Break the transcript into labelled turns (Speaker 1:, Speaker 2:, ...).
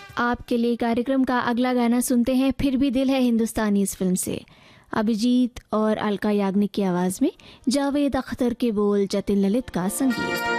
Speaker 1: आपके लिए कार्यक्रम का अगला गाना सुनते हैं, फिर भी दिल है हिंदुस्तानी, इस फिल्म से। अभिजीत और अलका याग्निक की आवाज में, जावेद अख्तर के बोल, जतिन ललित का संगीत।